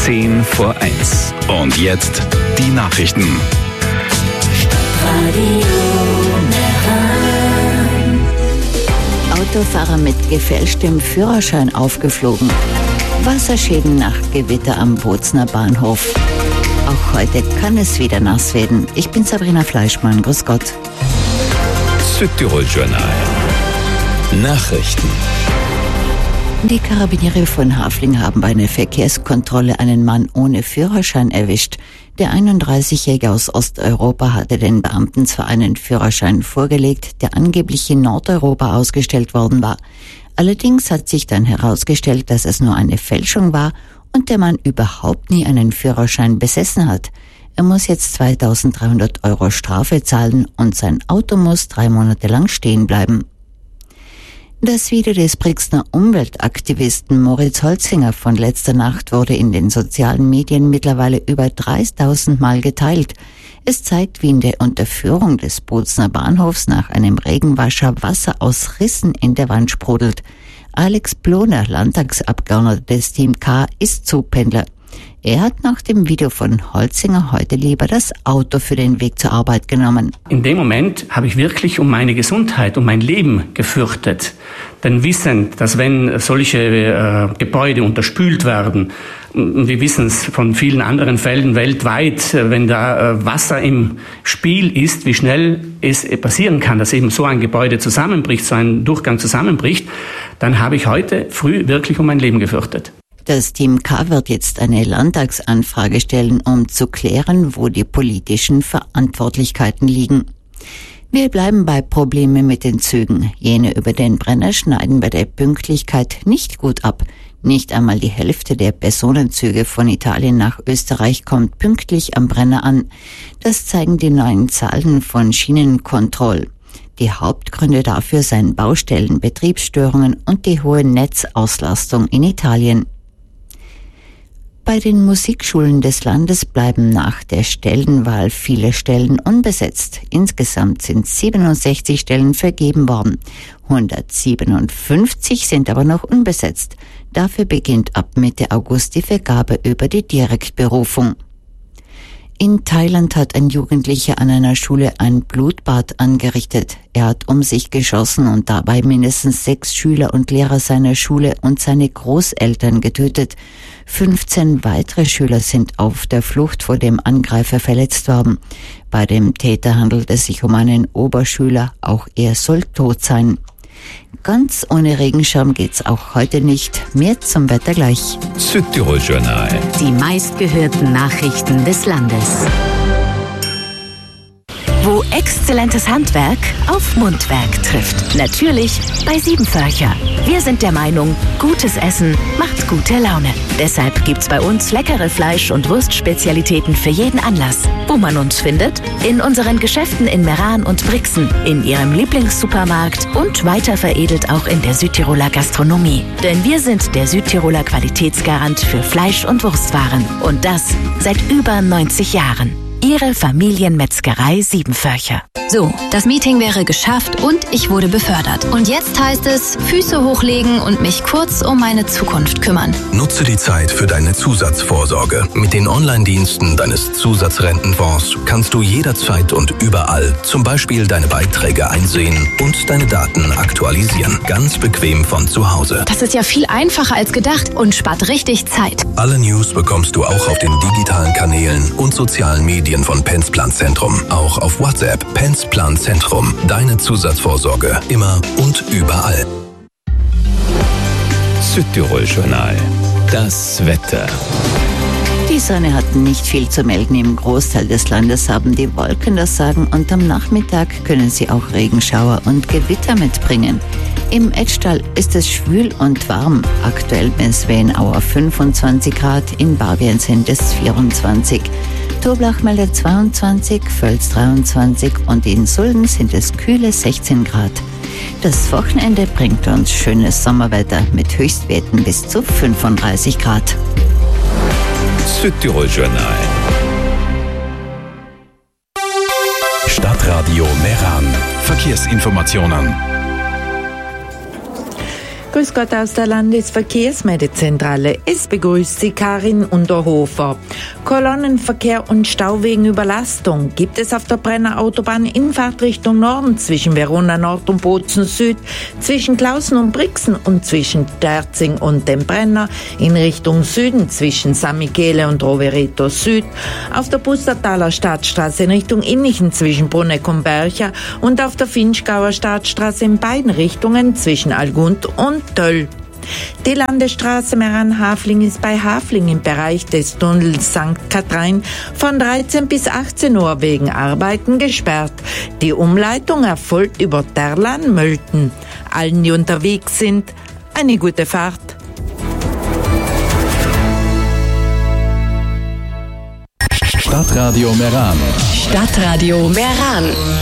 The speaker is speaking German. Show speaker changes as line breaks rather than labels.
10 vor 1. Und jetzt die Nachrichten.
Autofahrer mit gefälschtem Führerschein aufgeflogen. Wasserschäden nach Gewitter am Bozner Bahnhof. Auch heute kann es wieder nass werden. Ich bin Sabrina Fleischmann. Grüß Gott.
Südtirol-Journal. Nachrichten.
Die Karabiniere von Hafling haben bei einer Verkehrskontrolle einen Mann ohne Führerschein erwischt. Der 31-Jährige aus Osteuropa hatte den Beamten zwar einen Führerschein vorgelegt, der angeblich in Nordeuropa ausgestellt worden war. Allerdings hat sich dann herausgestellt, dass es nur eine Fälschung war und der Mann überhaupt nie einen Führerschein besessen hat. Er muss jetzt 2.300 € Strafe zahlen und sein Auto muss 3 Monate lang stehen bleiben. Das Video des Brixner Umweltaktivisten Moritz Holzinger von letzter Nacht wurde in den sozialen Medien mittlerweile über 30.000 Mal geteilt. Es zeigt, wie in der Unterführung des Bozner Bahnhofs nach einem Regenwascher Wasser aus Rissen in der Wand sprudelt. Alex Plohner, Landtagsabgeordneter des Team K, ist Zugpendler. Er hat nach dem Video von Holzinger heute lieber das Auto für den Weg zur Arbeit genommen.
In dem Moment habe ich wirklich um meine Gesundheit, um mein Leben gefürchtet. Denn wissend, dass wenn solche Gebäude unterspült werden, und wir wissen es von vielen anderen Fällen weltweit, wenn da Wasser im Spiel ist, wie schnell es passieren kann, dass eben so ein Gebäude zusammenbricht, so ein Durchgang zusammenbricht, dann habe ich heute früh wirklich um mein Leben gefürchtet.
Das Team K wird jetzt eine Landtagsanfrage stellen, um zu klären, wo die politischen Verantwortlichkeiten liegen. Wir bleiben bei Problemen mit den Zügen. Jene über den Brenner schneiden bei der Pünktlichkeit nicht gut ab. Nicht einmal die Hälfte der Personenzüge von Italien nach Österreich kommt pünktlich am Brenner an. Das zeigen die neuen Zahlen von Schienenkontroll. Die Hauptgründe dafür seien Baustellen, Betriebsstörungen und die hohe Netzauslastung in Italien. Bei den Musikschulen des Landes bleiben nach der Stellenwahl viele Stellen unbesetzt. Insgesamt sind 67 Stellen vergeben worden. 157 sind aber noch unbesetzt. Dafür beginnt ab Mitte August die Vergabe über die Direktberufung. In Thailand hat ein Jugendlicher an einer Schule ein Blutbad angerichtet. Er hat um sich geschossen und dabei mindestens 6 Schüler und Lehrer seiner Schule und seine Großeltern getötet. 15 weitere Schüler sind auf der Flucht vor dem Angreifer verletzt worden. Bei dem Täter handelt es sich um einen Oberschüler, auch er soll tot sein. Ganz ohne Regenschirm geht's auch heute nicht. Mehr zum Wetter gleich.
Südtirol-Journal.
Die meistgehörten Nachrichten des Landes. Wo exzellentes Handwerk auf Mundwerk trifft. Natürlich bei Siebenvölcher. Wir sind der Meinung, gutes Essen macht gute Laune. Deshalb gibt's bei uns leckere Fleisch- und Wurstspezialitäten für jeden Anlass. Wo man uns findet? In unseren Geschäften in Meran und Brixen, in Ihrem Lieblingssupermarkt und weiter veredelt auch in der Südtiroler Gastronomie. Denn wir sind der Südtiroler Qualitätsgarant für Fleisch- und Wurstwaren. Und das seit über 90 Jahren. Ihre Familienmetzgerei Siebenvölcher.
So, das Meeting wäre geschafft und ich wurde befördert. Und jetzt heißt es, Füße hochlegen und mich kurz um meine Zukunft kümmern.
Nutze die Zeit für deine Zusatzvorsorge. Mit den Online-Diensten deines Zusatzrentenfonds kannst du jederzeit und überall zum Beispiel deine Beiträge einsehen und deine Daten aktualisieren. Ganz bequem von zu Hause.
Das ist ja viel einfacher als gedacht und spart richtig Zeit.
Alle News bekommst du auch auf den digitalen Kanälen und sozialen Medien von Pensplan Zentrum. Auch auf WhatsApp. Pensplan Zentrum. Deine Zusatzvorsorge. Immer und überall.
Südtirol-Journal. Das Wetter.
Die Sonne hat nicht viel zu melden. Im Großteil des Landes haben die Wolken das Sagen und am Nachmittag können sie auch Regenschauer und Gewitter mitbringen. Im Etschtal ist es schwül und warm. Aktuell in Svenauer 25 Grad, in Barbien sind es 24. Toblach meldet 22, Völs 23 und in Sulden sind es kühle 16 Grad. Das Wochenende bringt uns schönes Sommerwetter mit Höchstwerten bis zu 35 Grad.
Südtirol-Journal. Stadtradio Meran. Verkehrsinformationen.
Grüß Gott aus der Landesverkehrsmeldezentrale. Es begrüßt Sie Karin Unterhofer. Kolonnenverkehr und Stau wegen Überlastung gibt es auf der Brenner Autobahn in Fahrtrichtung Norden zwischen Verona Nord und Bozen Süd, zwischen Klausen und Brixen und zwischen Terzing und dem Brenner, in Richtung Süden zwischen San Michele und Rovereto Süd, auf der Pustertaler Stadtstraße in Richtung Innichen zwischen Bruneck und Bercha und auf der Finchgauer Stadtstraße in beiden Richtungen zwischen Algund und Töll. Die Landesstraße Meran-Hafling ist bei Hafling im Bereich des Tunnels St. Kathrin von 13 bis 18 Uhr wegen Arbeiten gesperrt. Die Umleitung erfolgt über Terlan-Mölten. Allen, die unterwegs sind, eine gute Fahrt.
Stadtradio Meran.
Stadtradio Meran.